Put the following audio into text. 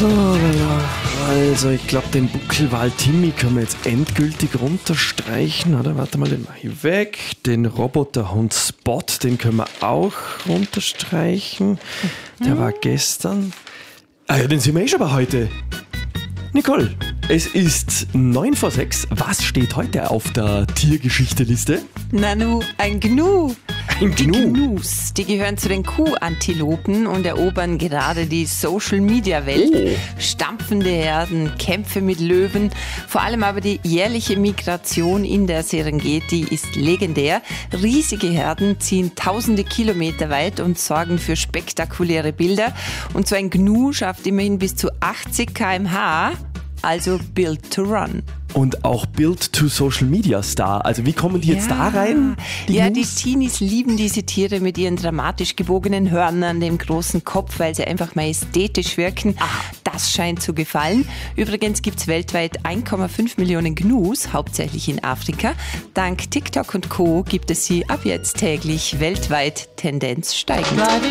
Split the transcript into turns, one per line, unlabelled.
So, also ich glaube, den Buckelwal Timmy können wir jetzt endgültig runterstreichen, oder? Warte mal, den mache ich weg. Den Roboterhund Spot, den können wir auch runterstreichen. Der war gestern. Ah ja, den sehen wir schon bei heute. Nicole, es ist 6:09. Was steht heute auf der Tiergeschichte-Liste?
Nanu, ein Gnu.
Ein
Die
Gnu.
Gnus, die gehören zu den Kuhantilopen und erobern gerade die Social-Media-Welt.
Oh.
Stampfende Herden, Kämpfe mit Löwen. Vor allem aber die jährliche Migration in der Serengeti ist legendär. Riesige Herden ziehen tausende Kilometer weit und sorgen für spektakuläre Bilder. Und so ein Gnu schafft immerhin bis zu 80 km/h, also Built to Run.
Und auch Build to Social Media Star. Also wie kommen die jetzt da rein?
Die
Gnus?
Teenies lieben diese Tiere mit ihren dramatisch gebogenen Hörnern, dem großen Kopf, weil sie einfach majestätisch wirken. Das scheint zu gefallen. Übrigens gibt es weltweit 1,5 Millionen Gnus, hauptsächlich in Afrika. Dank TikTok und Co. gibt es sie ab jetzt täglich weltweit, Tendenz steigend.